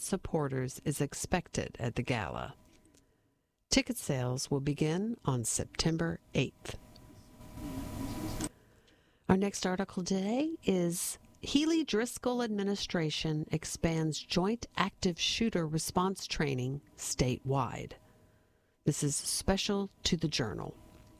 supporters is expected at the gala. Ticket sales will begin on September 8th. Our next article today is Healy Driscoll Administration expands joint active shooter response training statewide. This is special to the Journal.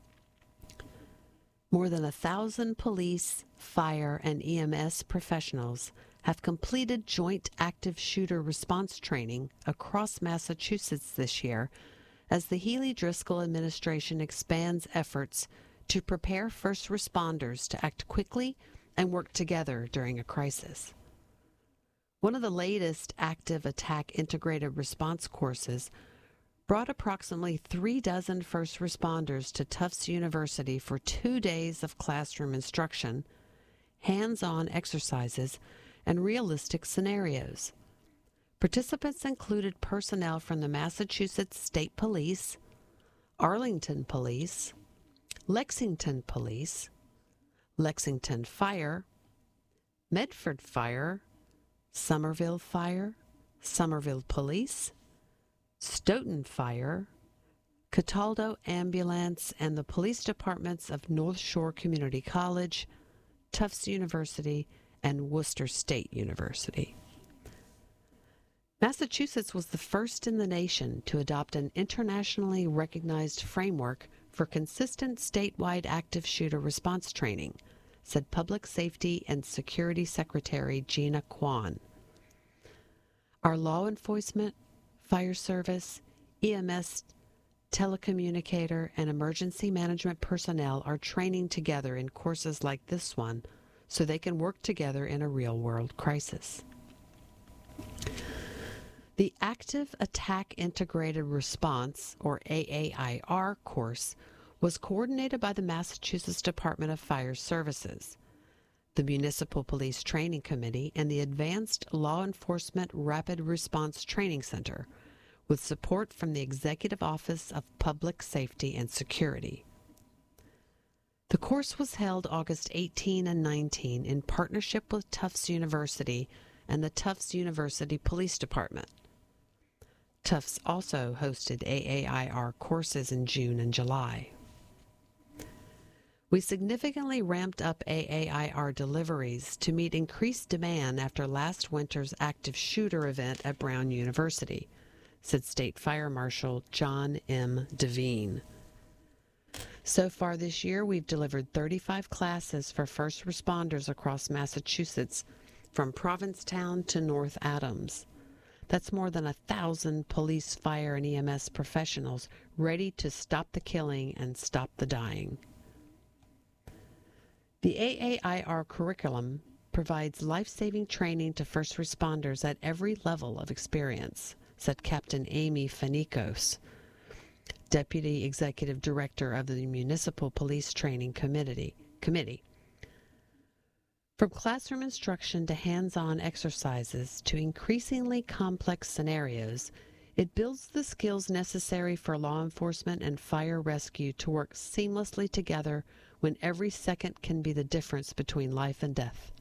More than 1,000 police, fire, and EMS professionals have completed joint active shooter response training across Massachusetts this year as the Healy Driscoll administration expands efforts to prepare first responders to act quickly and work together during a crisis. One of the latest active attack integrated response courses brought approximately 36 first responders to Tufts University for 2 days of classroom instruction, hands-on exercises, and realistic scenarios. Participants included personnel from the Massachusetts State Police, Arlington Police, Lexington Police, Lexington Fire, Medford Fire, Somerville Fire, Somerville Police, Stoughton Fire, Cataldo Ambulance, and the police departments of North Shore Community College, Tufts University, and Worcester State University. Massachusetts was the first in the nation to adopt an internationally recognized framework for consistent statewide active shooter response training, said Public Safety and Security Secretary Gina Kwan. Our law enforcement, fire service, EMS, telecommunicator, and emergency management personnel are training together in courses like this one so they can work together in a real-world crisis. The Active Attack Integrated Response, or AAIR, course was coordinated by the Massachusetts Department of Fire Services, the Municipal Police Training Committee, and the Advanced Law Enforcement Rapid Response Training Center, with support from the Executive Office of Public Safety and Security. The course was held August 18 and 19 in partnership with Tufts University and the Tufts University Police Department. Tufts also hosted AAIR courses in June and July. We significantly ramped up AAIR deliveries to meet increased demand after last winter's active shooter event at Brown University, said State Fire Marshal John M. Devine. So far this year, we've delivered 35 classes for first responders across Massachusetts, from Provincetown to North Adams. That's more than 1,000 police, fire, and EMS professionals ready to stop the killing and stop the dying. The AAIR curriculum provides life-saving training to first responders at every level of experience, said Captain Amy Fanikos, Deputy Executive Director of the Municipal Police Training Committee. From classroom instruction to hands-on exercises to increasingly complex scenarios, it builds the skills necessary for law enforcement and fire rescue to work seamlessly together when every second can be the difference between life and death.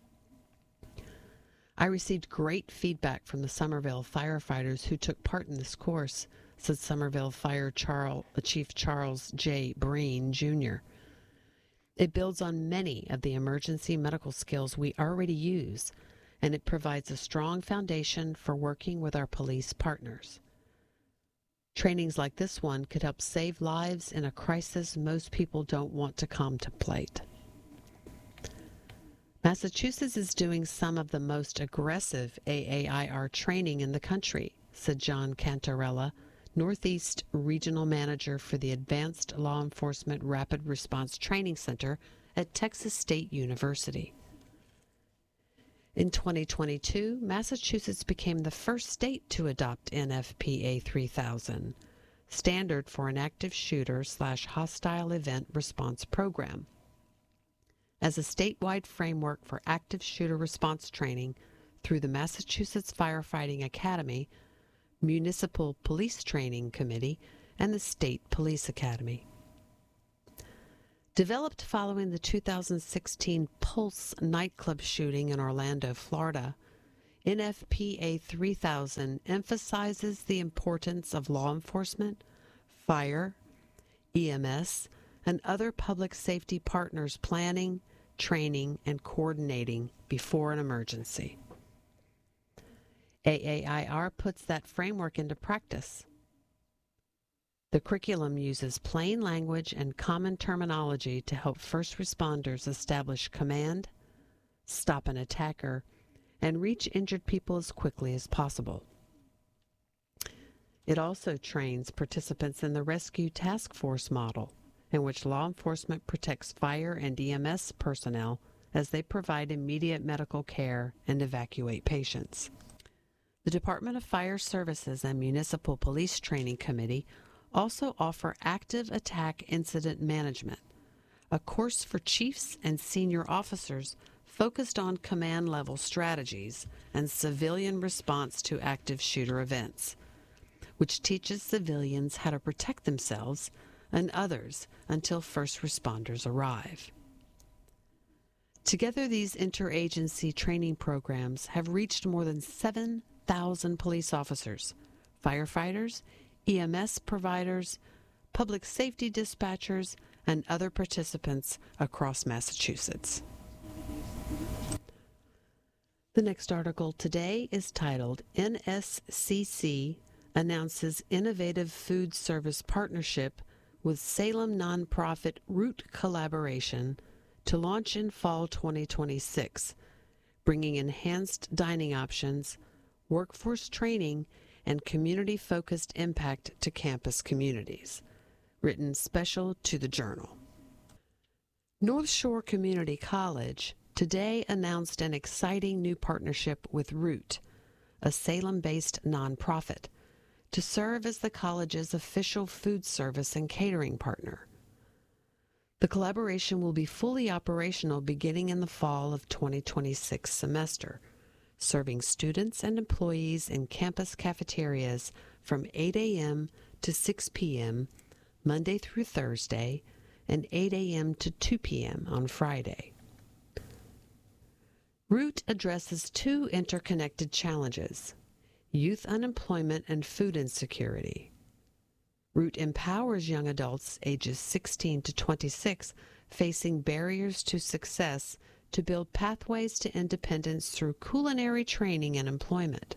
I received great feedback from the Somerville firefighters who took part in this course, said Somerville Fire Chief Charles J. Breen, Jr. It builds on many of the emergency medical skills we already use, and it provides a strong foundation for working with our police partners. Trainings like this one could help save lives in a crisis most people don't want to contemplate. Massachusetts is doing some of the most aggressive AAIR training in the country, said John Cantarella, Northeast Regional Manager for the Advanced Law Enforcement Rapid Response Training Center at Texas State University. In 2022, Massachusetts became the first state to adopt NFPA 3000, standard for an active shooter/hostile event response program. As a statewide framework for active shooter response training through the Massachusetts Firefighting Academy, Municipal Police Training Committee, and the State Police Academy. Developed following the 2016 Pulse nightclub shooting in Orlando, Florida, NFPA 3000 emphasizes the importance of law enforcement, fire, EMS, and other public safety partners planning, training, and coordinating before an emergency. AAIR puts that framework into practice. The curriculum uses plain language and common terminology to help first responders establish command, stop an attacker, and reach injured people as quickly as possible. It also trains participants in the Rescue Task Force model, in which law enforcement protects fire and EMS personnel as they provide immediate medical care and evacuate patients. The Department of Fire Services and Municipal Police Training Committee also offer Active Attack Incident Management, a course for chiefs and senior officers focused on command-level strategies and civilian response to active shooter events, which teaches civilians how to protect themselves and others until first responders arrive. Together, these interagency training programs have reached more than 7,000 police officers, firefighters, EMS providers, public safety dispatchers, and other participants across Massachusetts. The next article today is titled NSCC Announces Innovative Food Service Partnership with Salem Nonprofit Root Collaboration to launch in fall 2026, bringing enhanced dining options, workforce training, and community-focused impact to campus communities. Written special to the Journal. North Shore Community College today announced an exciting new partnership with Root, a Salem-based nonprofit, to serve as the college's official food service and catering partner. The collaboration will be fully operational beginning in the fall of 2026 semester, serving students and employees in campus cafeterias from 8 a.m. to 6 p.m. Monday through Thursday and 8 a.m. to 2 p.m. on Friday. Root addresses two interconnected challenges: youth unemployment and food insecurity. Root empowers young adults ages 16 to 26 facing barriers to success to build pathways to independence through culinary training and employment.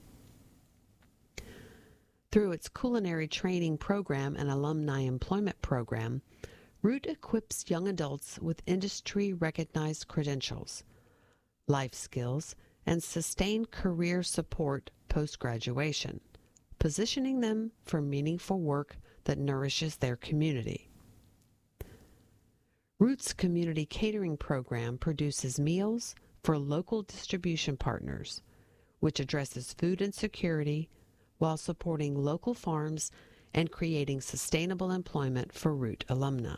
Through its culinary training program and alumni employment program, Root equips young adults with industry-recognized credentials, life skills, and sustained career support post-graduation, positioning them for meaningful work that nourishes their community. Root's community catering program produces meals for local distribution partners, which addresses food insecurity while supporting local farms and creating sustainable employment for Root alumni.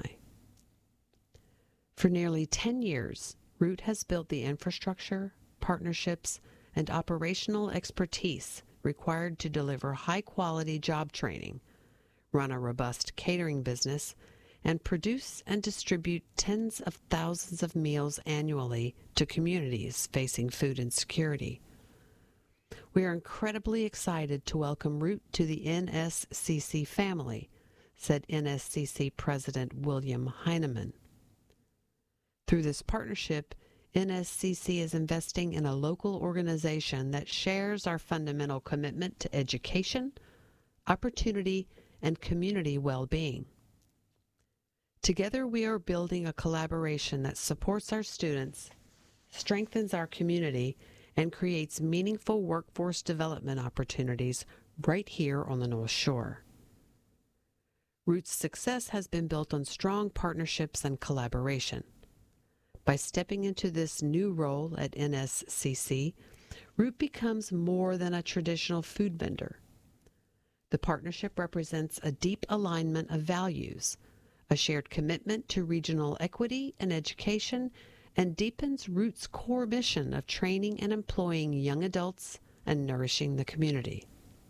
For nearly 10 years, Root has built the infrastructure, partnerships, and operational expertise required to deliver high-quality job training, run a robust catering business, and produce and distribute tens of thousands of meals annually to communities facing food insecurity. We are incredibly excited to welcome Root to the NSCC family, said NSCC President William Heineman. Through this partnership, NSCC is investing in a local organization that shares our fundamental commitment to education, opportunity, and community well-being. Together, we are building a collaboration that supports our students, strengthens our community, and creates meaningful workforce development opportunities right here on the North Shore. Root's success has been built on strong partnerships and collaboration. By stepping into this new role at NSCC, Root becomes more than a traditional food vendor. The partnership represents a deep alignment of values, a shared commitment to regional equity and education, and deepens Root's core mission of training and employing young adults and nourishing the community.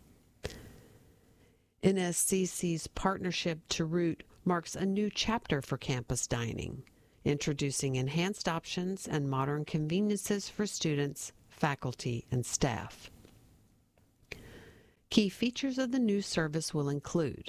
NSCC's partnership to Root marks a new chapter for campus dining, introducing enhanced options and modern conveniences for students, faculty, and staff. Key features of the new service will include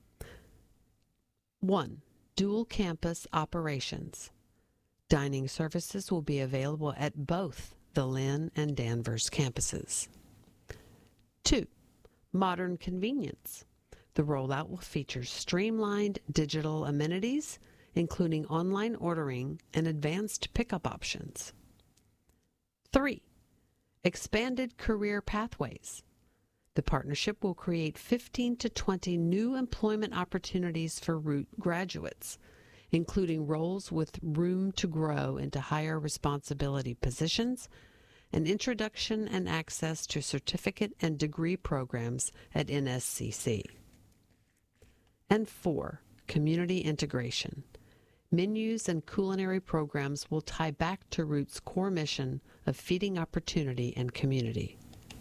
1. Dual campus operations. Dining services will be available at both the Lynn and Danvers campuses. 2. Modern convenience. The rollout will feature streamlined digital amenities, including online ordering and advanced pickup options. 3. Expanded career pathways. The partnership will create 15 to 20 new employment opportunities for Root graduates, including roles with room to grow into higher responsibility positions, and introduction and access to certificate and degree programs at NSCC. And 4. Community integration. Menus and culinary programs will tie back to Root's core mission of feeding opportunity and community.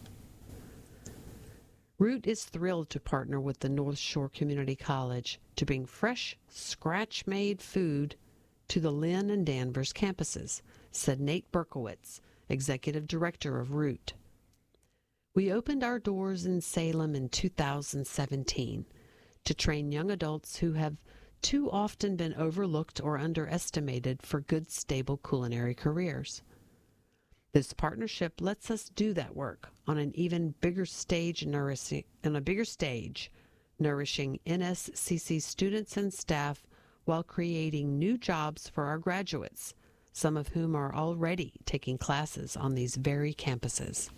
Root is thrilled to partner with the North Shore Community College to bring fresh, scratch-made food to the Lynn and Danvers campuses, said Nate Berkowitz, Executive Director of Root. We opened our doors in Salem in 2017 to train young adults who have too often been overlooked or underestimated for good, stable culinary careers. This partnership lets us do that work on an even bigger stage, nourishing NSCC students and staff while creating new jobs for our graduates, some of whom are already taking classes on these very campuses.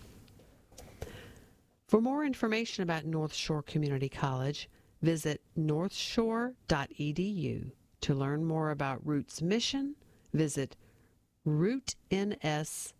For more information about North Shore Community College, visit northshore.edu. To learn more about Root's mission, visit rootns.org.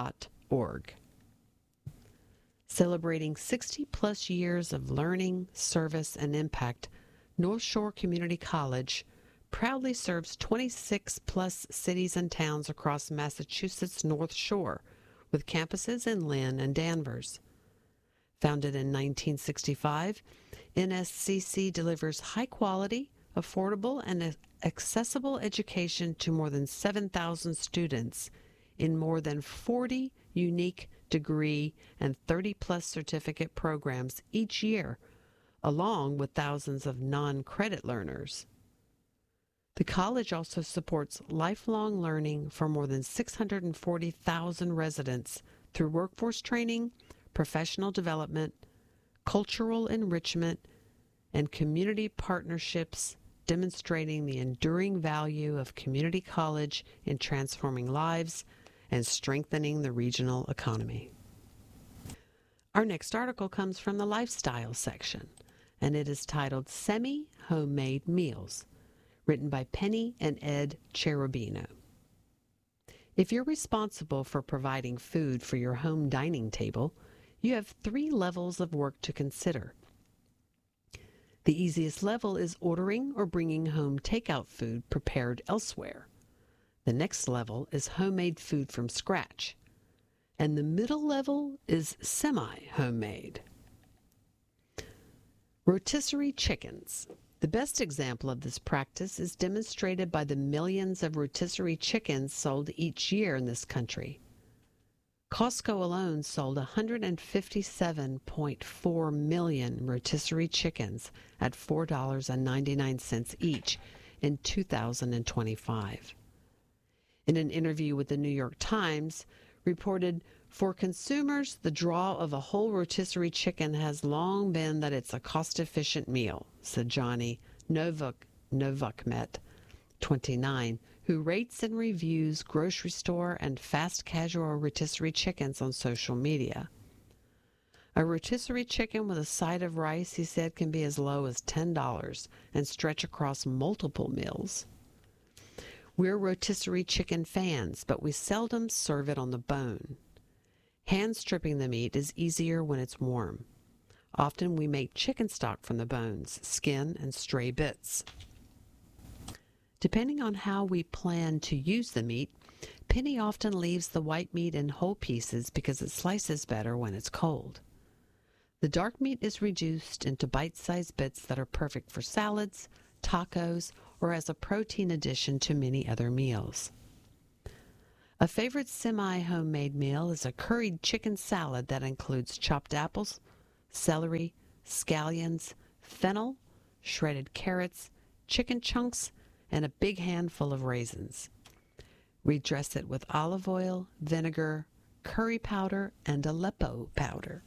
Celebrating 60-plus years of learning, service, and impact, North Shore Community College proudly serves 26-plus cities and towns across Massachusetts' North Shore, with campuses in Lynn and Danvers. Founded in 1965, NSCC delivers high-quality, affordable, and accessible education to more than 7,000 students in more than 40 unique degree and 30-plus certificate programs each year, along with thousands of non-credit learners. The college also supports lifelong learning for more than 640,000 residents through workforce training, professional development, cultural enrichment, and community partnerships, demonstrating the enduring value of community college in transforming lives and strengthening the regional economy. Our next article comes from the lifestyle section, and it is titled Semi-Homemade Meals, written by Penny and Ed Cherubino. If you're responsible for providing food for your home dining table, you have 3 levels of work to consider. The easiest level is ordering or bringing home takeout food prepared elsewhere. The next level is homemade food from scratch. And the middle level is semi-homemade. Rotisserie chickens. The best example of this practice is demonstrated by the millions of rotisserie chickens sold each year in this country. Costco alone sold 157.4 million rotisserie chickens at $4.99 each in 2025. In an interview with the New York Times, reported, "For consumers, the draw of a whole rotisserie chicken has long been that it's a cost-efficient meal," said Johnny Novakmet, 29, who rates and reviews grocery store and fast casual rotisserie chickens on social media. A rotisserie chicken with a side of rice, he said, can be as low as $10 and stretch across multiple meals. We're rotisserie chicken fans, but we seldom serve it on the bone. Hand stripping the meat is easier when it's warm. Often we make chicken stock from the bones, skin, and stray bits. Depending on how we plan to use the meat, Penny often leaves the white meat in whole pieces because it slices better when it's cold. The dark meat is reduced into bite-sized bits that are perfect for salads, tacos, or as a protein addition to many other meals. A favorite semi-homemade meal is a curried chicken salad that includes chopped apples, celery, scallions, fennel, shredded carrots, chicken chunks, and a big handful of raisins. Redress it with olive oil, vinegar, curry powder, and Aleppo powder.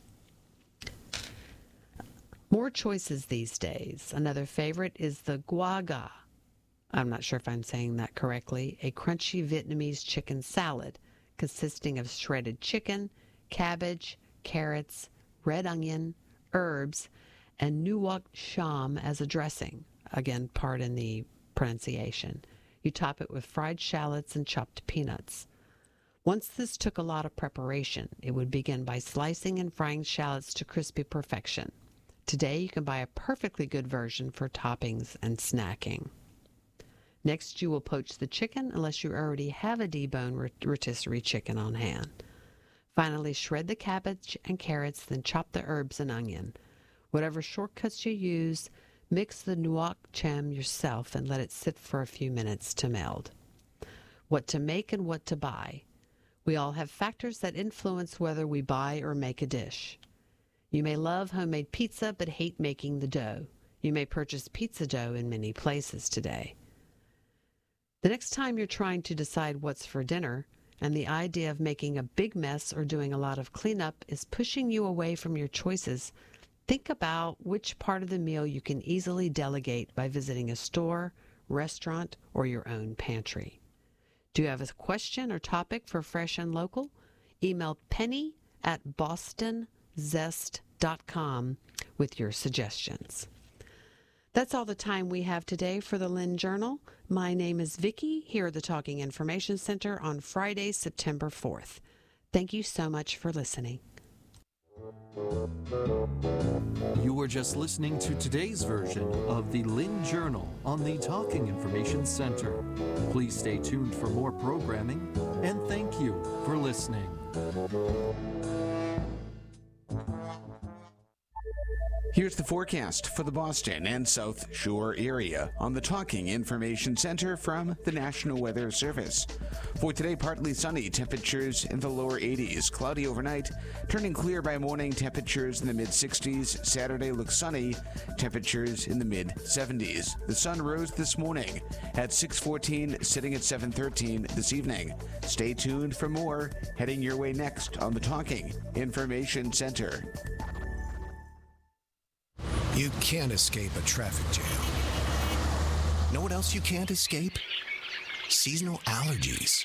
More choices these days. Another favorite is the guaga. I'm not sure if I'm saying that correctly. A crunchy Vietnamese chicken salad consisting of shredded chicken, cabbage, carrots, red onion, herbs, and nuoc cham as a dressing. Again, pardon the pronunciation. You top it with fried shallots and chopped peanuts. Once this took a lot of preparation, it would begin by slicing and frying shallots to crispy perfection. Today, you can buy a perfectly good version for toppings and snacking. Next, you will poach the chicken unless you already have a deboned rotisserie chicken on hand. Finally, shred the cabbage and carrots, then chop the herbs and onion. Whatever shortcuts you use, mix the nuoc cham yourself and let it sit for a few minutes to meld. What to make and what to buy. We all have factors that influence whether we buy or make a dish. You may love homemade pizza but hate making the dough. You may purchase pizza dough in many places today. The next time you're trying to decide what's for dinner, and the idea of making a big mess or doing a lot of cleanup is pushing you away from your choices, think about which part of the meal you can easily delegate by visiting a store, restaurant, or your own pantry. Do you have a question or topic for Fresh and Local? Email penny@bostonzest.com with your suggestions. That's all the time we have today for the Lynn Journal. My name is Vicki, here at the Talking Information Center on Friday, September 4th. Thank you so much for listening. You were just listening to today's version of the Lynn Journal on the Talking Information Center. Please stay tuned for more programming, and thank you for listening. Here's the forecast for the Boston and South Shore area on the Talking Information Center from the National Weather Service. For today, partly sunny, temperatures in the lower 80s. Cloudy overnight, turning clear by morning, temperatures in the mid-60s. Saturday looks sunny, temperatures in the mid-70s. The sun rose this morning at 6:14, sitting at 7:13 this evening. Stay tuned for more, heading your way next on the Talking Information Center. You can't escape a traffic jam. Know what else you can't escape? Seasonal allergies.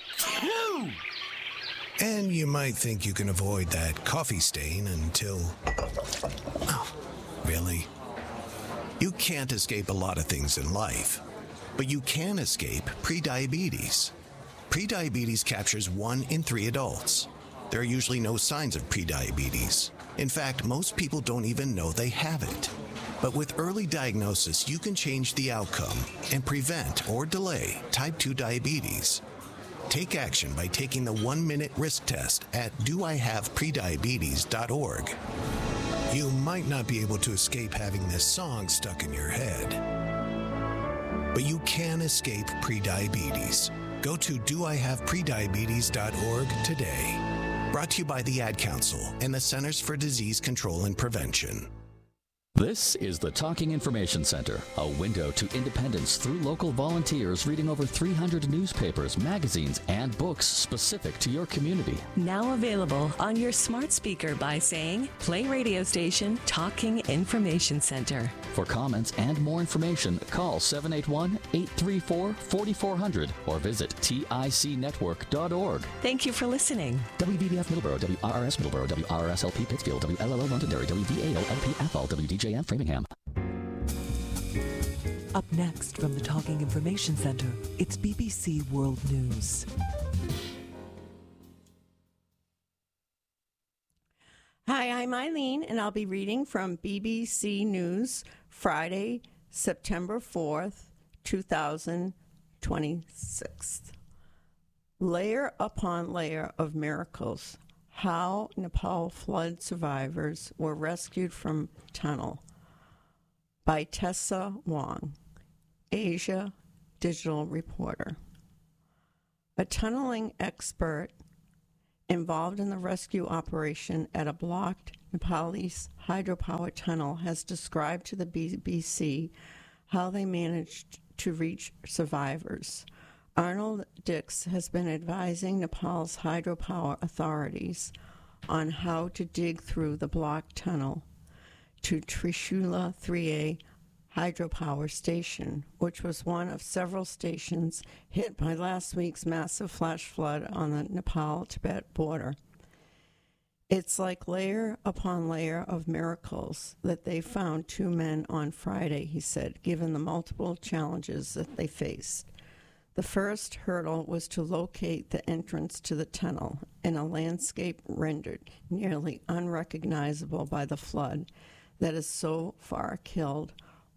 And you might think you can avoid that coffee stain until... Oh, really? You can't escape a lot of things in life, but you can escape prediabetes. Prediabetes captures 1 in 3 adults. There are usually no signs of prediabetes. In fact, most people don't even know they have it. But with early diagnosis, you can change the outcome and prevent or delay type 2 diabetes. Take action by taking the 1-minute risk test at doihaveprediabetes.org. You might not be able to escape having this song stuck in your head, but you can escape prediabetes. Go to doihaveprediabetes.org today. Brought to you by the Ad Council and the Centers for Disease Control and Prevention. This is the Talking Information Center, a window to independence through local volunteers reading over 300 newspapers, magazines, and books specific to your community. Now available on your smart speaker by saying, play radio station Talking Information Center. For comments and more information, call 781-834-4400 or visit ticnetwork.org. Thank you for listening. WBBF Middleborough, WRRS Middleborough, WRSLP Pittsfield, WLLO Londonderry, WVAO-LP Athol, WDJM Framingham. Up next from the Talking Information Center, it's BBC World News. Hi, I'm Eileen, and I'll be reading from BBC News, Friday, September 4th, 2026. Layer upon layer of miracles. How Nepal flood survivors were rescued from tunnel. By Tessa Wong, Asia Digital Reporter. A tunneling expert involved in the rescue operation at a blocked Nepalese hydropower tunnel has described to the BBC how they managed to reach survivors. Arnold Dix has been advising Nepal's hydropower authorities on how to dig through the blocked tunnel to Trishula 3A hydropower station, which was one of several stations hit by last week's massive flash flood on the Nepal-Tibet border. It's like layer upon layer of miracles that they found 2 men on Friday, he said, given the multiple challenges that they faced. The first hurdle was to locate the entrance to the tunnel in a landscape rendered nearly unrecognizable by the flood that has so far killed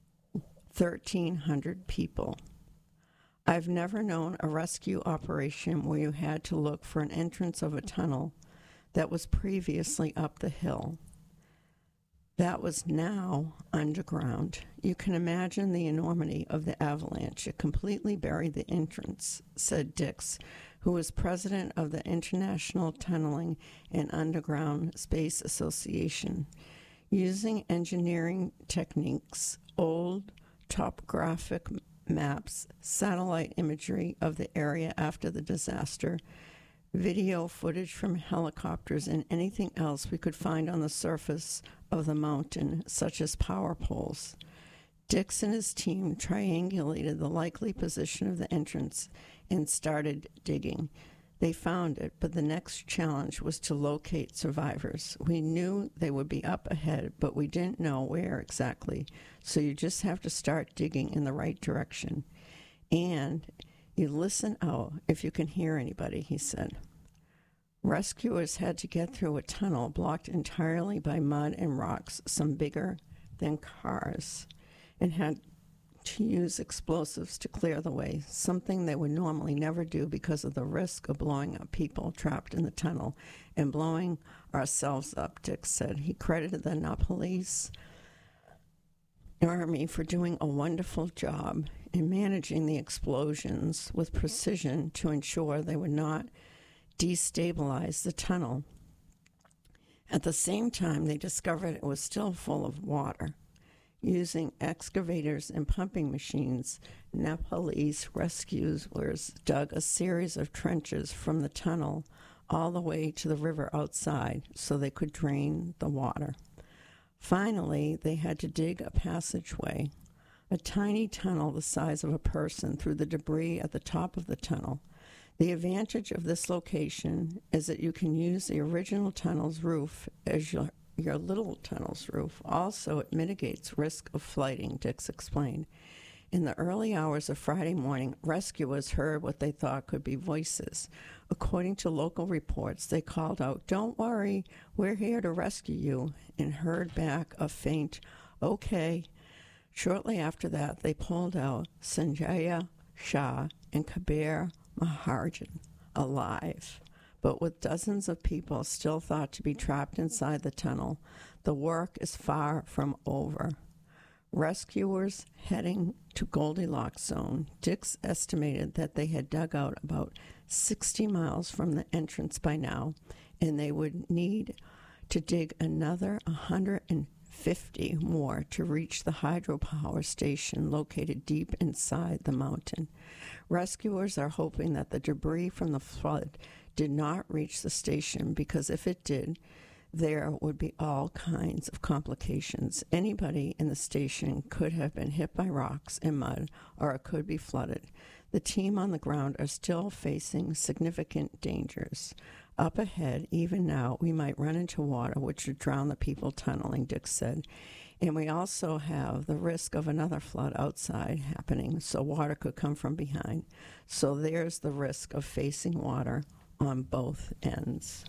1,300 people. I've never known a rescue operation where you had to look for an entrance of a tunnel that was previously up the hill. That was now underground. You can imagine the enormity of the avalanche. It completely buried the entrance, said Dix, who was president of the International Tunneling and Underground Space Association. Using engineering techniques, old topographic maps, satellite imagery of the area after the disaster, video footage from helicopters, and anything else we could find on the surface of the mountain, such as power poles. Dix and his team triangulated the likely position of the entrance and started digging. They found it, but the next challenge was to locate survivors. We knew they would be up ahead, but we didn't know where exactly, so you just have to start digging in the right direction. And you listen out if you can hear anybody, he said. Rescuers had to get through a tunnel blocked entirely by mud and rocks, some bigger than cars, and had to use explosives to clear the way, something they would normally never do because of the risk of blowing up people trapped in the tunnel and blowing ourselves up, Dix said. He credited the Nepalese Army for doing a wonderful job in managing the explosions with precision to ensure they would not destabilize the tunnel. At the same time, they discovered it was still full of water. Using excavators and pumping machines, Nepalese rescuers dug a series of trenches from the tunnel all the way to the river outside so they could drain the water. Finally, they had to dig a passageway, a tiny tunnel the size of a person, through the debris at the top of the tunnel. The advantage of this location is that you can use the original tunnel's roof as your little tunnel's roof. Also, it mitigates risk of flooding, Dix explained. In the early hours of Friday morning, rescuers heard what they thought could be voices. According to local reports, they called out, "Don't worry, we're here to rescue you," and heard back a faint, "Okay." Shortly after that, they pulled out Sanjaya Shah and Kabir Maharjan alive. But with dozens of people still thought to be trapped inside the tunnel, the work is far from over. Rescuers heading to Goldilocks Zone, Dix estimated that they had dug out about 60 miles from the entrance by now, and they would need to dig another 150 more to reach the hydropower station located deep inside the mountain. Rescuers are hoping that the debris from the flood did not reach the station, because if it did, there would be all kinds of complications. Anybody in the station could have been hit by rocks and mud, or it could be flooded. The team on the ground are still facing significant dangers. Up ahead, even now, we might run into water, which would drown the people tunneling, Dix said. And we also have the risk of another flood outside happening, so water could come from behind. So there's the risk of facing water on both ends.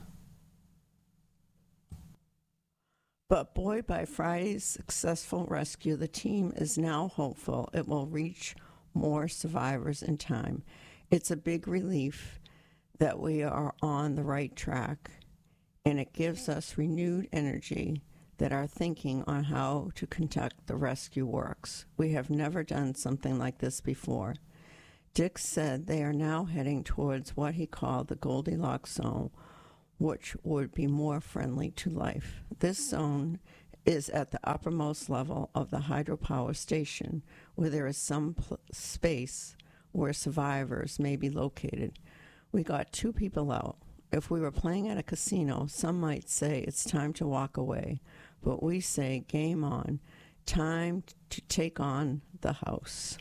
But buoyed by Friday's successful rescue, the team is now hopeful it will reach more survivors in time. It's a big relief that we are on the right track, and it gives us renewed energy that our thinking on how to conduct the rescue works. We have never done something like this before. Dix said they are now heading towards what he called the Goldilocks zone, which would be more friendly to life. This zone is at the uppermost level of the hydropower station, where there is some space where survivors may be located. We got 2 people out. If we were playing at a casino, some might say it's time to walk away, but we say game on, time to take on the house.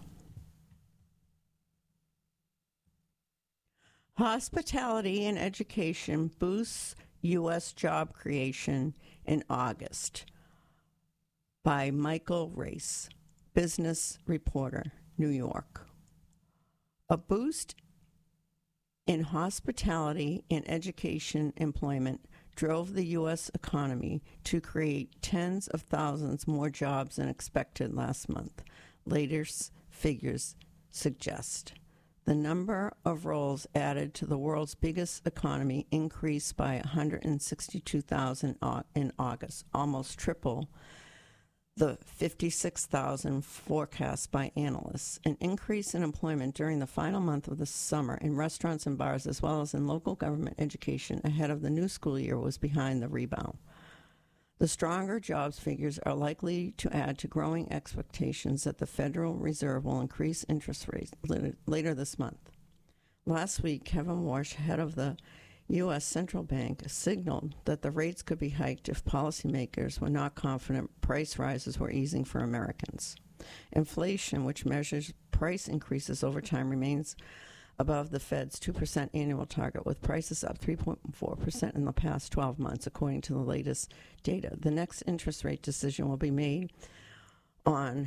Hospitality and education boosts U.S. job creation in August, by Michael Race, Business Reporter, New York. A boost in hospitality and education employment drove the U.S. economy to create tens of thousands more jobs than expected last month, latest figures suggest. The number of roles added to the world's biggest economy increased by 162,000 in August, almost triple the 56,000 forecast by analysts. An increase in employment during the final month of the summer in restaurants and bars, as well as in local government education ahead of the new school year, was behind the rebound. The stronger jobs figures are likely to add to growing expectations that the Federal Reserve will increase interest rates later this month. Last week, Kevin Warsh, head of the U.S. Central Bank, signaled that the rates could be hiked if policymakers were not confident price rises were easing for Americans. Inflation, which measures price increases over time, remains above the Fed's 2% annual target, with prices up 3.4% in the past 12 months, according to the latest data. The next interest rate decision will be made on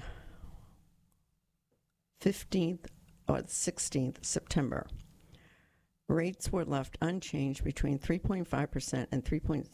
15th or 16th September. Rates were left unchanged between 3.5% and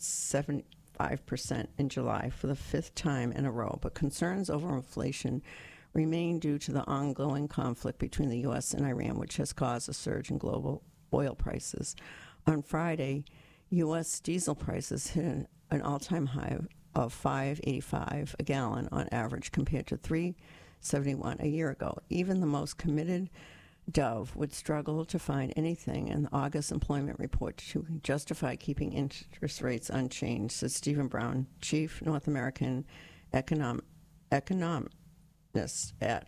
3.75% in July for the 5th time in a row, but concerns over inflation remain due to the ongoing conflict between the U.S. and Iran, which has caused a surge in global oil prices. On Friday, U.S. diesel prices hit an all-time high of $5.85 a gallon on average, compared to $3.71 a year ago. Even the most committed Dove would struggle to find anything in the August employment report to justify keeping interest rates unchanged, said Stephen Brown, Chief North American economist at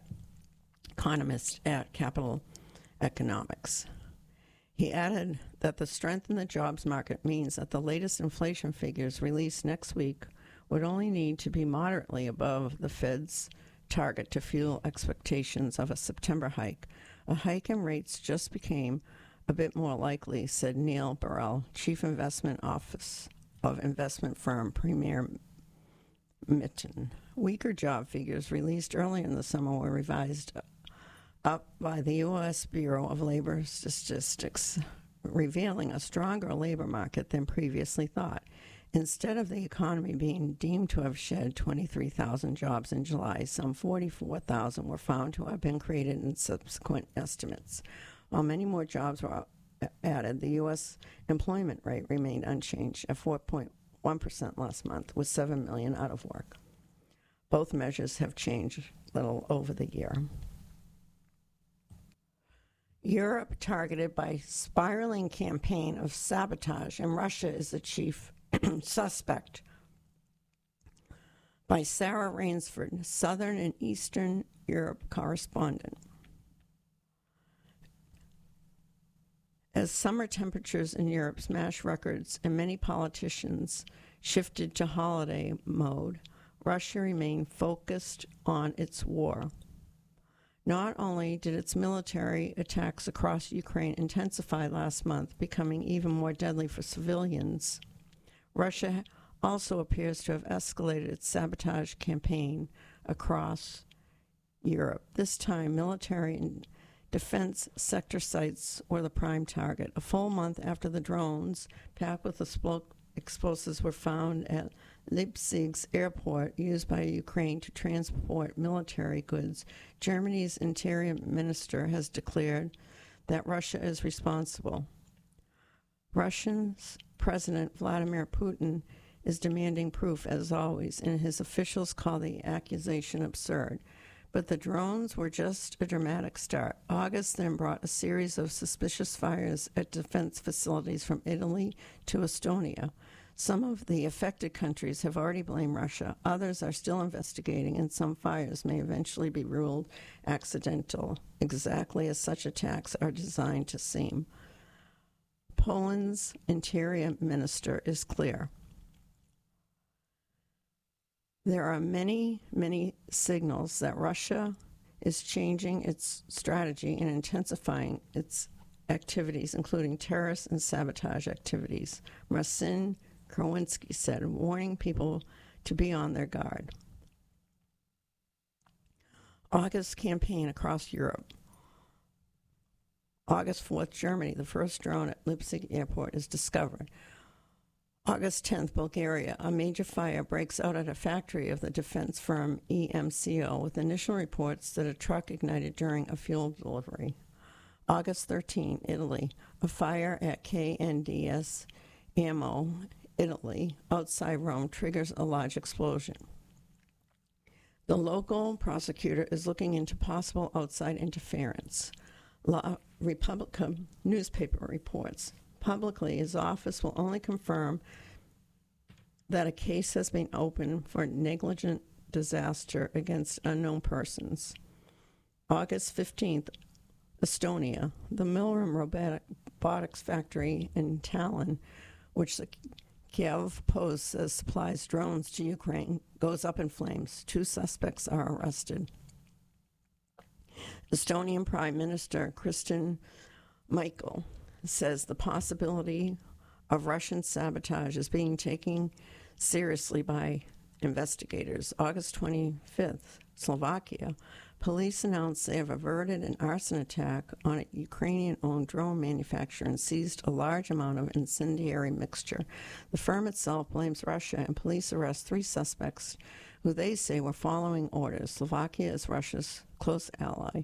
Capital Economics. He added that the strength in the jobs market means that the latest inflation figures released next week would only need to be moderately above the Fed's target to fuel expectations of a September hike. A hike in rates just became a bit more likely, said Neil Burrell, Chief Investment Office of investment firm Premier Mitten. Weaker job figures released earlier in the summer were revised up by the U.S. Bureau of Labor Statistics, revealing a stronger labor market than previously thought. Instead of the economy being deemed to have shed 23,000 jobs in July, some 44,000 were found to have been created in subsequent estimates. While many more jobs were added, the U.S. employment rate remained unchanged at 4.1% last month, with 7 million out of work. Both measures have changed little over the year. Europe targeted by spiraling campaign of sabotage, and Russia is the chief suspect, by Sarah Rainsford, Southern and Eastern Europe correspondent. As summer temperatures in Europe smashed records and many politicians shifted to holiday mode, Russia remained focused on its war. Not only did its military attacks across Ukraine intensify last month, becoming even more deadly for civilians, Russia also appears to have escalated its sabotage campaign across Europe. This time, military and defense sector sites were the prime target. A full month after the drones packed with explosives were found at Leipzig's airport used by Ukraine to transport military goods, Germany's interior minister has declared that Russia is responsible. Russia's President Vladimir Putin is demanding proof, as always, and his officials call the accusation absurd. But the drones were just a dramatic start. August then brought a series of suspicious fires at defense facilities from Italy to Estonia. Some of the affected countries have already blamed Russia. Others are still investigating, and some fires may eventually be ruled accidental, exactly as such attacks are designed to seem. Poland's interior minister is clear. There are many, many signals that Russia is changing its strategy and intensifying its activities, including terrorist and sabotage activities, Marcin Krawinski said, warning people to be on their guard. August campaign across Europe. August 4th, Germany, the first drone at Leipzig airport is discovered. August 10th, Bulgaria, a major fire breaks out at a factory of the defense firm EMCO, with initial reports that a truck ignited during a fuel delivery. August 13th, Italy, a fire at KNDS Ammo, Italy, outside Rome, triggers a large explosion. The local prosecutor is looking into possible outside interference. La Repubblica newspaper reports. Publicly, his office will only confirm that a case has been opened for negligent disaster against unknown persons. August 15th, Estonia, the Milram robotics factory in Tallinn, which the Kiev Post says supplies drones to Ukraine, goes up in flames. 2 suspects are arrested. Estonian Prime Minister Kristen Michael says the possibility of Russian sabotage is being taken seriously by investigators. August 25th, Slovakia, police announced they have averted an arson attack on a Ukrainian-owned drone manufacturer and seized a large amount of incendiary mixture. The firm itself blames Russia, and police arrest 3 suspects who they say were following orders. Slovakia is Russia's closest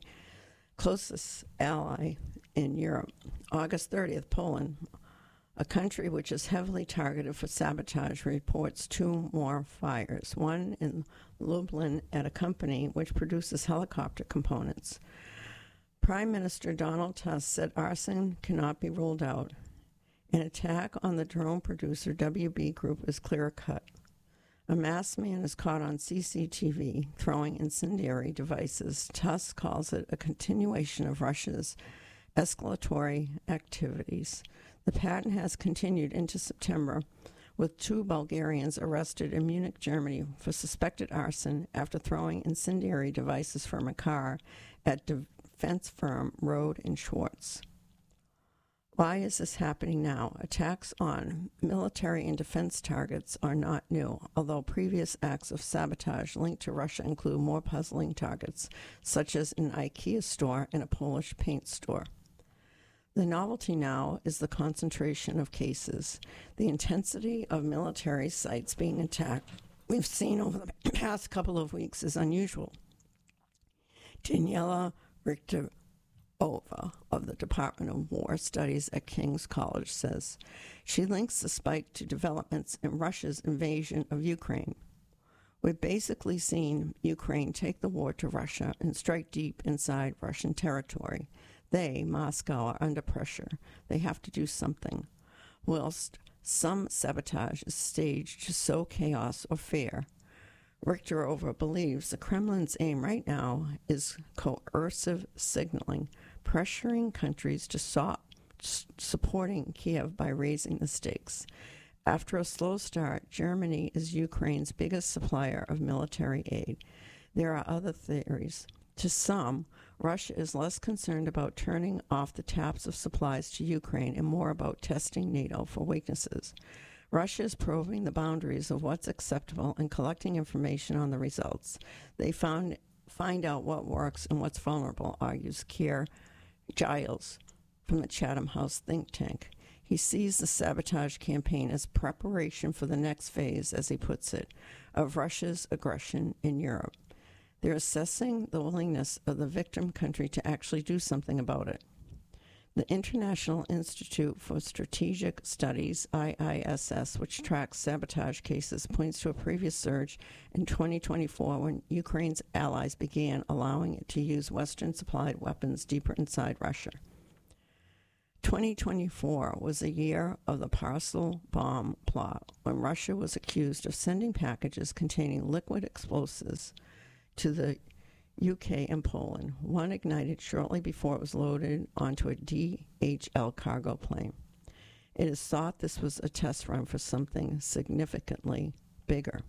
ally in Europe. August 30th, Poland, a country which is heavily targeted for sabotage, reports 2 more fires, one in Lublin at a company which produces helicopter components. Prime Minister Donald Tusk said arson cannot be ruled out. An attack on the drone producer WB Group is clear-cut. A masked man is caught on CCTV throwing incendiary devices. Tusk calls it a continuation of Russia's escalatory activities. The pattern has continued into September, with 2 Bulgarians arrested in Munich, Germany, for suspected arson after throwing incendiary devices from a car at defense firm Rohde & Schwarz. Why is this happening now? Attacks on military and defense targets are not new, although previous acts of sabotage linked to Russia include more puzzling targets, such as an IKEA store and a Polish paint store. The novelty now is the concentration of cases, the intensity of military sites being attacked. We've seen over the past couple of weeks is unusual. Daniela Richterova of the Department of War Studies at King's College says she links the spike to developments in Russia's invasion of Ukraine. We've basically seen Ukraine take the war to Russia and strike deep inside Russian territory. They, Moscow, are under pressure. They have to do something. Whilst some sabotage is staged to sow chaos or fear, Richterova believes the Kremlin's aim right now is coercive signaling, pressuring countries to stop supporting Kiev by raising the stakes. After a slow start, Germany is Ukraine's biggest supplier of military aid. There are other theories. To some, Russia is less concerned about turning off the taps of supplies to Ukraine and more about testing NATO for weaknesses. Russia is probing the boundaries of what's acceptable and collecting information on the results. They find out what works and what's vulnerable, argues Keir Giles from the Chatham House think tank. He sees the sabotage campaign as preparation for the next phase, as he puts it, of Russia's aggression in Europe. They're assessing the willingness of the victim country to actually do something about it. The International Institute for Strategic Studies, IISS, which tracks sabotage cases, points to a previous surge in 2024 when Ukraine's allies began allowing it to use Western-supplied weapons deeper inside Russia. 2024 was a year of the parcel bomb plot when Russia was accused of sending packages containing liquid explosives to the UK and Poland. One ignited shortly before it was loaded onto a DHL cargo plane. It is thought this was a test run for something significantly bigger.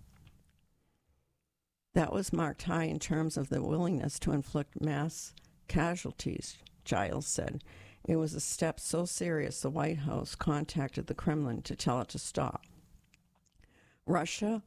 That was marked high in terms of the willingness to inflict mass casualties, Giles said. It was a step so serious the White House contacted the Kremlin to tell it to stop. Russia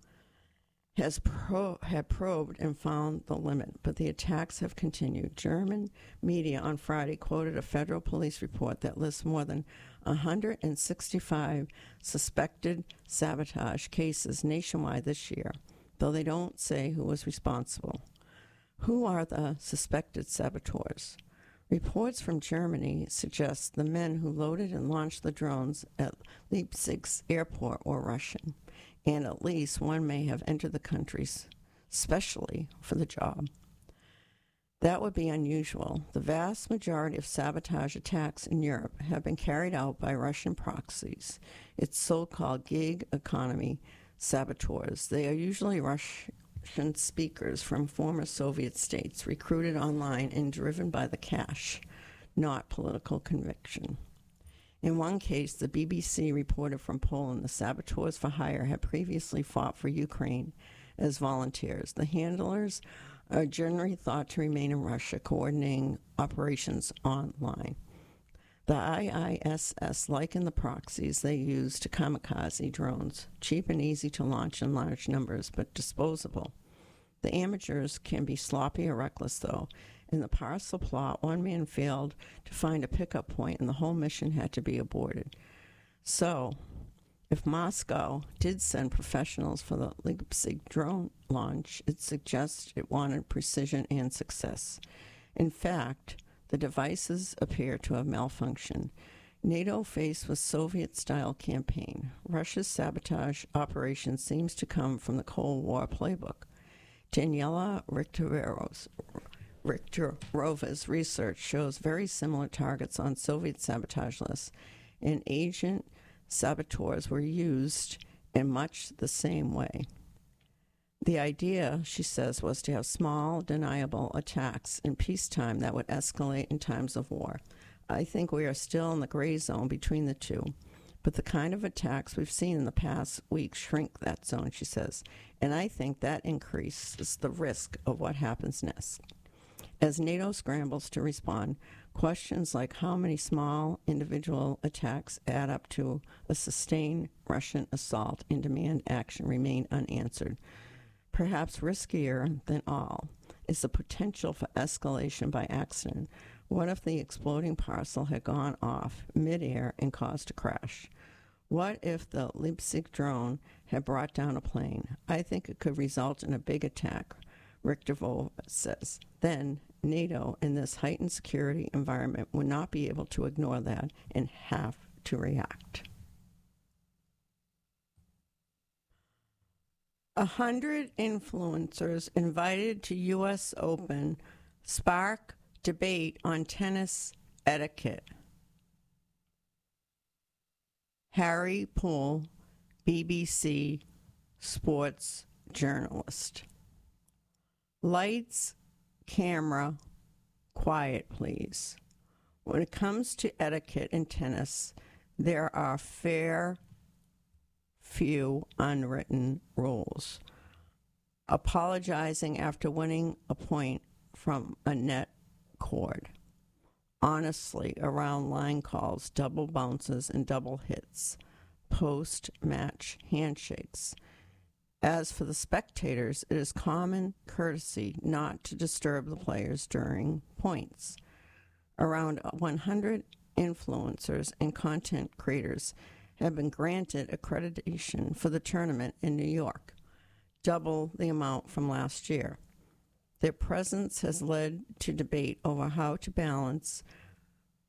had probed and found the limit, but the attacks have continued. German media on Friday quoted a federal police report that lists more than 165 suspected sabotage cases nationwide this year, though they don't say who was responsible. Who are the suspected saboteurs? Reports from Germany suggest the men who loaded and launched the drones at Leipzig's airport were Russian, and at least one may have entered the country specially for the job. That would be unusual. The vast majority of sabotage attacks in Europe have been carried out by Russian proxies, its so-called gig economy saboteurs. They are usually Russian speakers from former Soviet states, recruited online and driven by the cash, not political conviction. In one case, the BBC reported from Poland the saboteurs for hire had previously fought for Ukraine as volunteers. The handlers are generally thought to remain in Russia, coordinating operations online. The IISS likened the proxies they use to kamikaze drones, cheap and easy to launch in large numbers, but disposable. The amateurs can be sloppy or reckless, though. In the parcel plot, one man failed to find a pickup point, and the whole mission had to be aborted. So, if Moscow did send professionals for the Leipzig drone launch, it suggests it wanted precision and success. In fact, the devices appear to have malfunctioned. NATO faced with Soviet-style campaign. Russia's sabotage operation seems to come from the Cold War playbook. Daniela Richterova's research shows very similar targets on Soviet sabotage lists, and agent saboteurs were used in much the same way. The idea, she says, was to have small, deniable attacks in peacetime that would escalate in times of war. I think we are still in the gray zone between the two, but the kind of attacks we've seen in the past week shrink that zone, she says, and I think that increases the risk of what happens next. As NATO scrambles to respond, questions like how many small individual attacks add up to a sustained Russian assault and demand action remain unanswered. Perhaps riskier than all is the potential for escalation by accident. What if the exploding parcel had gone off midair and caused a crash? What if the Leipzig drone had brought down a plane? I think it could result in a big attack, Richterova says. Then NATO, in this heightened security environment, would not be able to ignore that and have to react. 100 influencers invited to U.S. Open spark debate on tennis etiquette. Harry Poole, BBC sports journalist. Lights, camera, quiet, please. When it comes to etiquette in tennis, there are few unwritten rules. Apologizing after winning a point from a net cord. Honestly, around line calls, double bounces, and double hits. Post-match handshakes. As for the spectators, it is common courtesy not to disturb the players during points. Around 100 influencers and content creators have been granted accreditation for the tournament in New York, double the amount from last year. Their presence has led to debate over how to balance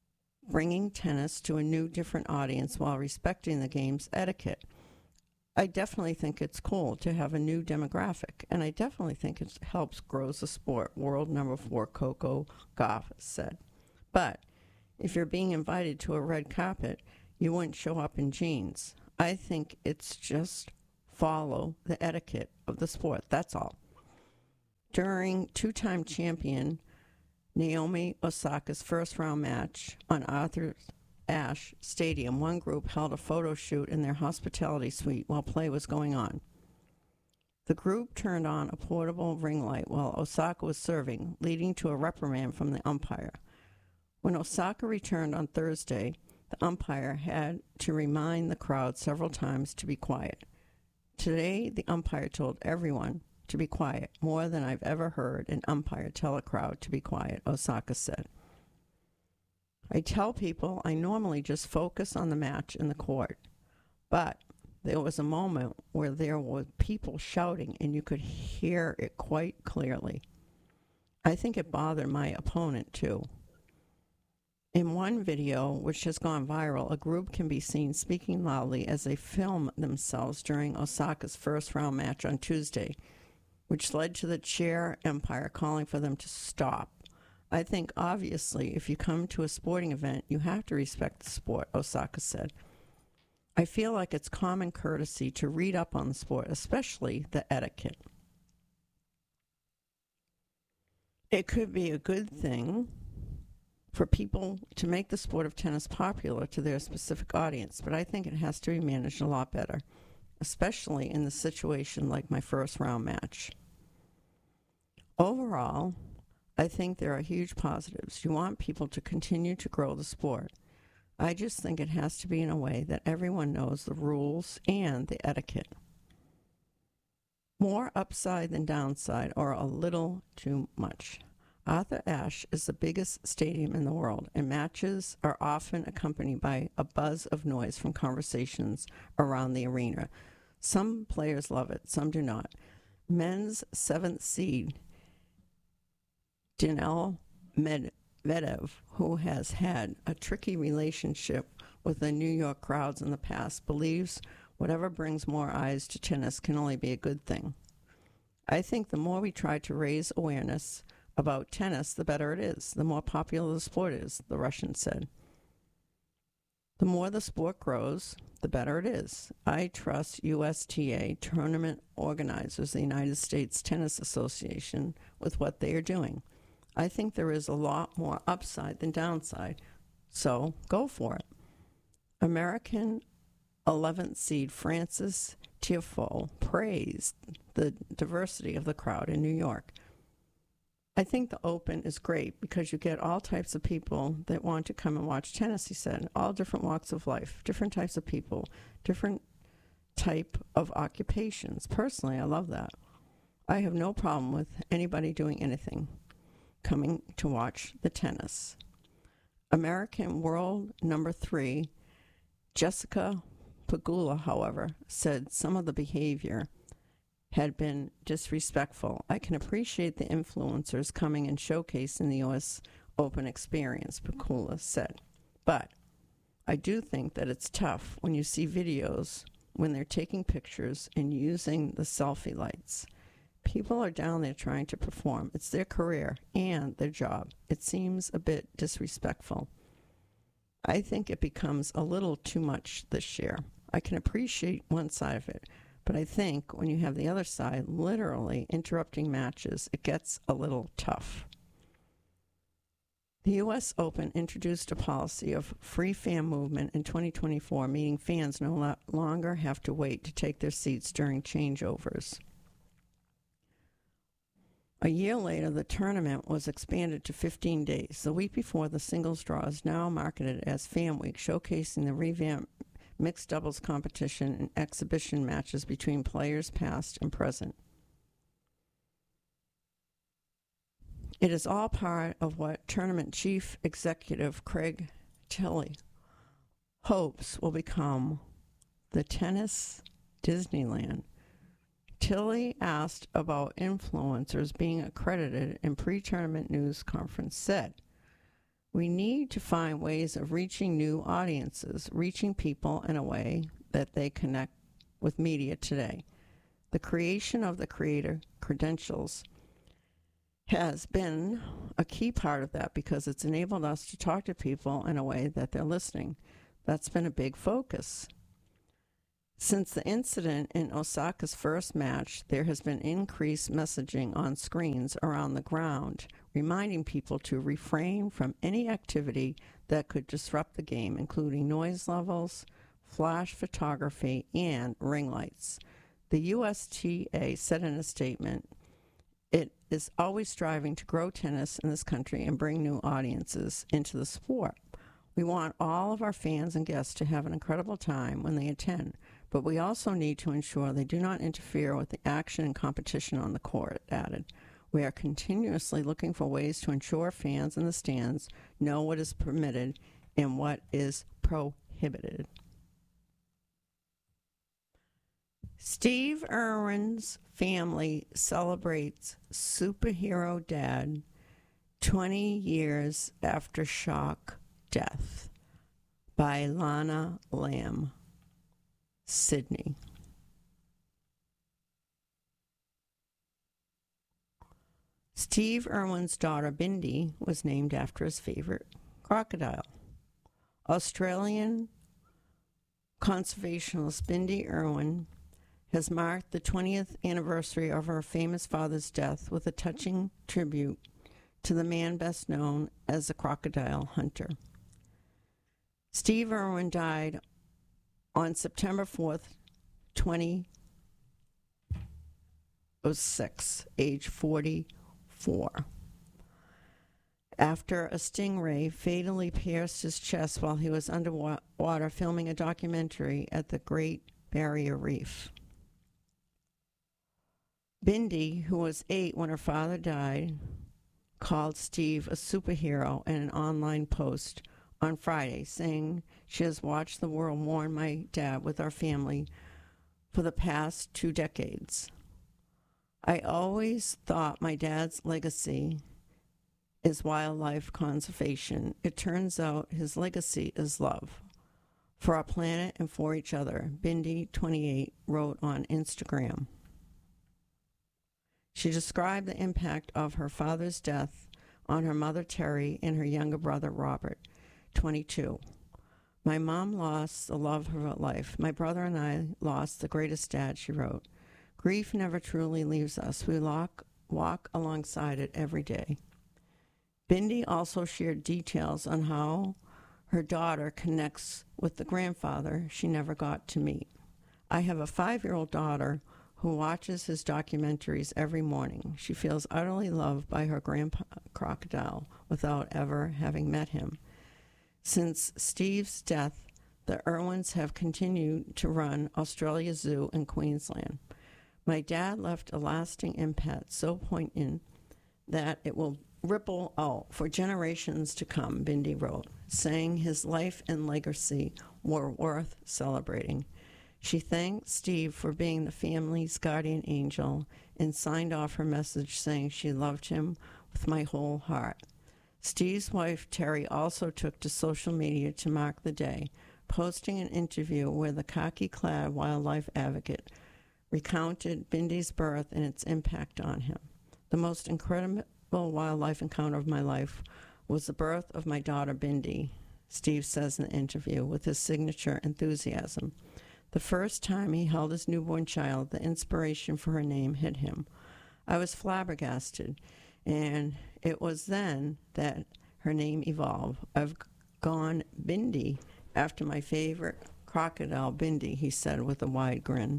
bringing tennis to a new, different audience while respecting the game's etiquette. I definitely think it's cool to have a new demographic, and I definitely think it helps grow the sport, world number 4 Coco Gauff said. But if you're being invited to a red carpet, you wouldn't show up in jeans. I think it's just follow the etiquette of the sport, that's all. During two-time champion Naomi Osaka's first-round match on Arthur Ashe Stadium, one group held a photo shoot in their hospitality suite while play was going on. The group turned on a portable ring light while Osaka was serving, leading to a reprimand from the umpire. When Osaka returned on Thursday, the umpire had to remind the crowd several times to be quiet. Today, the umpire told everyone to be quiet, more than I've ever heard an umpire tell a crowd to be quiet, Osaka said. I tell people I normally just focus on the match in the court, but there was a moment where there were people shouting and you could hear it quite clearly. I think it bothered my opponent too. In one video, which has gone viral, a group can be seen speaking loudly as they film themselves during Osaka's first-round match on Tuesday, which led to the chair umpire calling for them to stop. I think, obviously, if you come to a sporting event, you have to respect the sport, Osaka said. I feel like it's common courtesy to read up on the sport, especially the etiquette. It could be a good thing for people to make the sport of tennis popular to their specific audience, but I think it has to be managed a lot better, especially in the situation like my first round match. Overall, I think there are huge positives. You want people to continue to grow the sport. I just think it has to be in a way that everyone knows the rules and the etiquette. More upside than downside, or a little too much. Arthur Ashe is the biggest stadium in the world, and matches are often accompanied by a buzz of noise from conversations around the arena. Some players love it, some do not. Men's 7th seed, Daniil Medvedev, who has had a tricky relationship with the New York crowds in the past, believes whatever brings more eyes to tennis can only be a good thing. I think the more we try to raise awareness about tennis, the better it is, the more popular the sport is, the Russian said. The more the sport grows, the better it is. I trust USTA tournament organizers, the United States Tennis Association, with what they are doing. I think there is a lot more upside than downside, so go for it. American 11th seed Frances Tiafoe praised the diversity of the crowd in New York. I think the Open is great because you get all types of people that want to come and watch tennis, he said. All different walks of life, different types of people, different type of occupations. Personally, I love that. I have no problem with anybody doing anything, coming to watch the tennis. American world number 3, Jessica Pegula, however, said some of the behavior had been disrespectful. I can appreciate the influencers coming and showcasing the U.S. Open experience, Pegula said. But I do think that it's tough when you see videos when they're taking pictures and using the selfie lights. People are down there trying to perform. It's their career and their job. It seems a bit disrespectful. I think it becomes a little too much this year. I can appreciate one side of it, but I think when you have the other side literally interrupting matches, it gets a little tough. The U.S. Open introduced a policy of free fan movement in 2024, meaning fans no longer have to wait to take their seats during changeovers. A year later, the tournament was expanded to 15 days. The week before, the singles draw is now marketed as Fan Week, showcasing the revamped mixed doubles competition and exhibition matches between players past and present. It is all part of what Tournament Chief Executive Craig Tiley hopes will become the tennis Disneyland. Tiley asked about influencers being accredited in pre-tournament news conference said, We need to find ways of reaching new audiences, reaching people in a way that they connect with media today. The creation of the creator credentials has been a key part of that because it's enabled us to talk to people in a way that they're listening. That's been a big focus. Since the incident in Osaka's first match, there has been increased messaging on screens around the ground, reminding people to refrain from any activity that could disrupt the game, including noise levels, flash photography, and ring lights. The USTA said in a statement, it is always striving to grow tennis in this country and bring new audiences into the sport. We want all of our fans and guests to have an incredible time when they attend, but we also need to ensure they do not interfere with the action and competition on the court, it added. We are continuously looking for ways to ensure fans in the stands know what is permitted and what is prohibited. Steve Irwin's family celebrates Superhero Dad 20 years after shock death by Lana Lamb, Sydney. Steve Irwin's daughter, Bindi, was named after his favorite crocodile. Australian conservationist Bindi Irwin has marked the 20th anniversary of her famous father's death with a touching tribute to the man best known as the crocodile hunter. Steve Irwin died on September 4th, 2006, age 44, after a stingray fatally pierced his chest while he was underwater filming a documentary at the Great Barrier Reef. Bindi, who was 8 when her father died, called Steve a superhero in an online post on Friday, saying she has watched the world mourn my dad with our family for the past 2 decades. I always thought my dad's legacy is wildlife conservation. It turns out his legacy is love for our planet and for each other, Bindi, 28, wrote on Instagram. She described the impact of her father's death on her mother, Terry, and her younger brother, Robert, 22. My mom lost the love of her life. My brother and I lost the greatest dad, she wrote. Grief never truly leaves us. We walk alongside it every day. Bindi also shared details on how her daughter connects with the grandfather she never got to meet. I have a 5-year-old daughter who watches his documentaries every morning. She feels utterly loved by her grandpa crocodile without ever having met him. Since Steve's death, the Irwins have continued to run Australia Zoo in Queensland. My dad left a lasting impact so poignant that it will ripple out for generations to come, Bindi wrote, saying his life and legacy were worth celebrating. She thanked Steve for being the family's guardian angel and signed off her message saying she loved him with my whole heart. Steve's wife, Terry, also took to social media to mark the day, posting an interview where the khaki-clad wildlife advocate recounted Bindi's birth and its impact on him. The most incredible wildlife encounter of my life was the birth of my daughter, Bindi, Steve says in the interview with his signature enthusiasm. The first time he held his newborn child, the inspiration for her name hit him. I was flabbergasted, and it was then that her name evolved. I've gone Bindi after my favorite crocodile, Bindi, he said with a wide grin.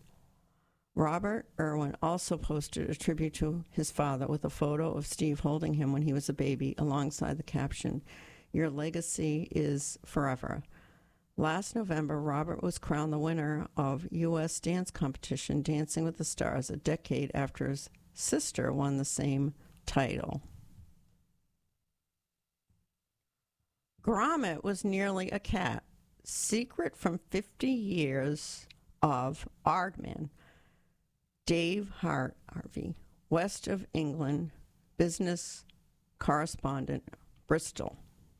Robert Irwin also posted a tribute to his father with a photo of Steve holding him when he was a baby alongside the caption, "Your legacy is forever." Last November, Robert was crowned the winner of U.S. dance competition Dancing with the Stars, a decade after his sister won the same title. Gromit was nearly a cat. Secret from 50 years of Aardman. Dave Harvey, West of England business correspondent, Bristol.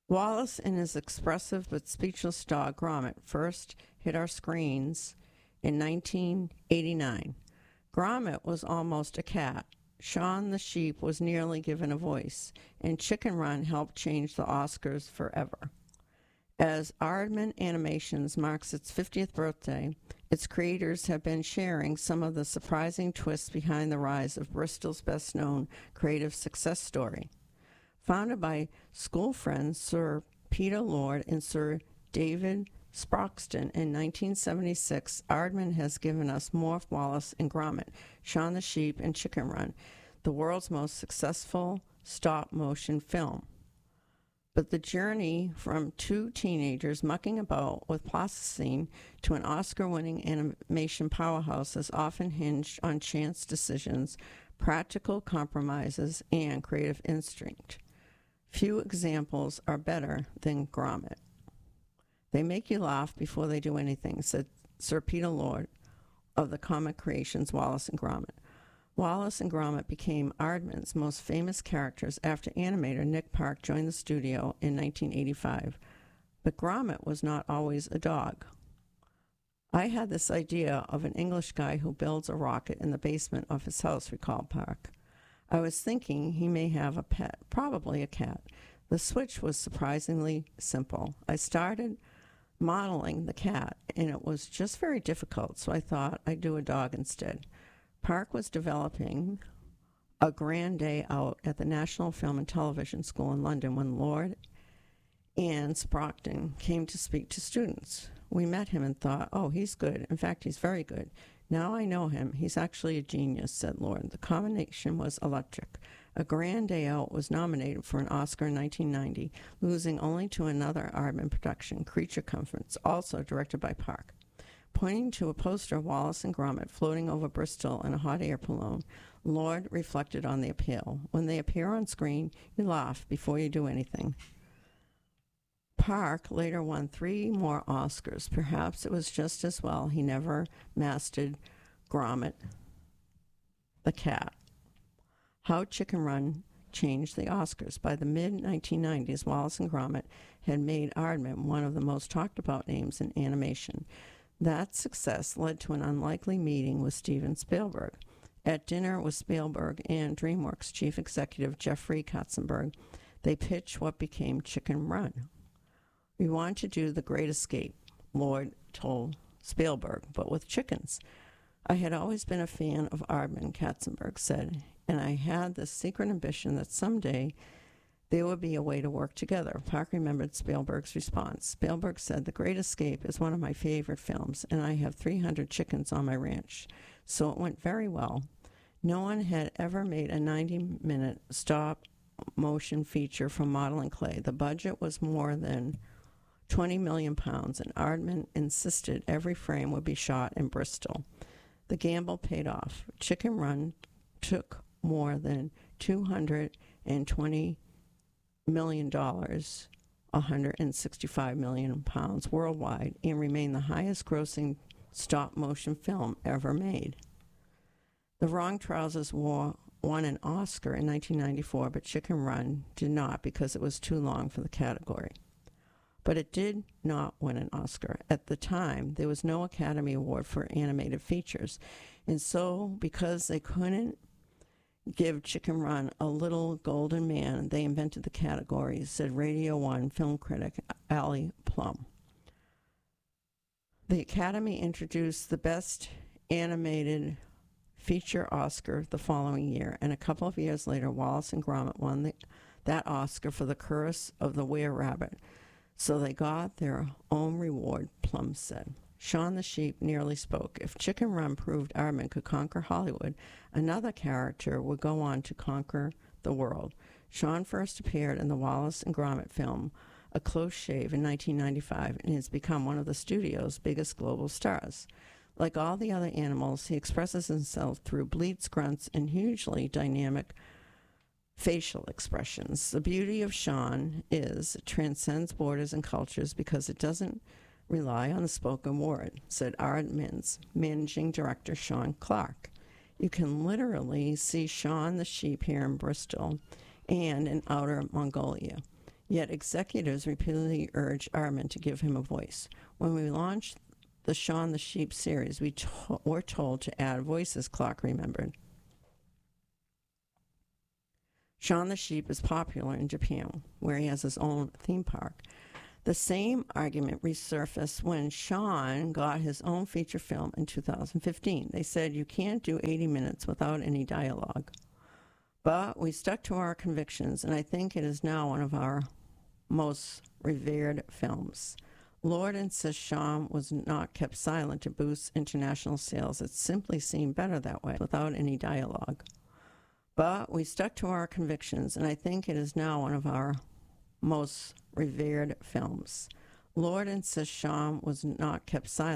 Wallace and his expressive but speechless dog Gromit first hit our screens in 1989. Gromit was almost a cat. Shaun the sheep was nearly given a voice, and Chicken Run helped change the Oscars forever. As Aardman Animations marks its 50th birthday, its creators have been sharing some of the surprising twists behind the rise of Bristol's best-known creative success story. Founded by school friends Sir Peter Lord and Sir David Sproxton in 1976, Aardman has given us Morph, Wallace and Gromit, Shaun the Sheep, and Chicken Run, the world's most successful stop-motion film. But the journey from two teenagers mucking about with plasticine to an Oscar-winning animation powerhouse has often hinged on chance decisions, practical compromises, and creative instinct. Few examples are better than Gromit. They make you laugh before they do anything, said Sir Peter Lord of the comic creations Wallace and Gromit. Wallace and Gromit became Aardman's most famous characters after animator Nick Park joined the studio in 1985. But Gromit was not always a dog. I had this idea of an English guy who builds a rocket in the basement of his house, recalled Park. I was thinking he may have a pet, probably a cat. The switch was surprisingly simple. I started modeling the cat, and it was just very difficult, so I thought I'd do a dog instead. Park was developing a grand day out at the National Film and Television School in London when Lord and Sproxton came to speak to students. We met him and thought, oh, he's good. In fact, he's very good. Now I know him. He's actually a genius, said Lord. The combination was electric. A Grand Day Out was nominated for an Oscar in 1990, losing only to another Aardman production, Creature Comforts, also directed by Park. Pointing to a poster of Wallace and Gromit floating over Bristol in a hot air balloon, Lord reflected on the appeal. When they appear on screen, you laugh before you do anything. Park later won 3 more Oscars. Perhaps it was just as well he never mastered Gromit the cat. How Chicken Run changed the Oscars. By the mid-1990s, Wallace and Gromit had made Aardman one of the most talked about names in animation. That success led to an unlikely meeting with Steven Spielberg. At dinner with Spielberg and DreamWorks chief executive Jeffrey Katzenberg, they pitched what became Chicken Run. We want to do The Great Escape, Lord told Spielberg, but with chickens. I had always been a fan of Aardman, Katzenberg said, and I had this secret ambition that someday there would be a way to work together. Park remembered Spielberg's response. Spielberg said, The Great Escape is one of my favorite films, and I have 300 chickens on my ranch. So it went very well. No one had ever made a 90-minute stop-motion feature from modeling clay. The budget was more than 20 million pounds, and Aardman insisted every frame would be shot in Bristol. The gamble paid off. Chicken Run took more than $220 million, 165 million pounds worldwide, and remained the highest grossing stop-motion film ever made. The Wrong Trousers won an Oscar in 1994, but Chicken Run did not because it was too long for the category. But it did not win an Oscar. At the time, there was no Academy Award for animated features, and so because they couldn't give Chicken Run a little golden man, they invented the category, said Radio 1 film critic Ali Plum. The Academy introduced the Best Animated Feature Oscar the following year, and a couple of years later, Wallace and Gromit won that Oscar for The Curse of the Were-Rabbit. So they got their own reward, Plum said. Shaun the Sheep nearly spoke. If Chicken Run proved Aardman could conquer Hollywood, another character would go on to conquer the world. Shaun first appeared in the Wallace and Gromit film, A Close Shave, in 1995, and has become one of the studio's biggest global stars. Like all the other animals, he expresses himself through bleats, grunts, and hugely dynamic facial expressions. The beauty of Shaun is it transcends borders and cultures because it doesn't rely on the spoken word, said Aardman's managing director, Sean Clark. You can literally see Shaun the sheep here in Bristol and in outer Mongolia. Yet executives repeatedly urged Armin to give him a voice. When we launched the Shaun the Sheep series, we were told to add voices, Clark remembered. Shaun the Sheep is popular in Japan, where he has his own theme park. The same argument resurfaced when Shaun got his own feature film in 2015. They said you can't do 80 minutes without any dialogue. But we stuck to our convictions, and I think it is now one of our most revered films. Lord insists Shaun was not kept silent to boost international sales. It simply seemed better that way, without any dialogue. But we stuck to our convictions, and I think it is now one of our most revered films. Lord insists Shaun was not kept silent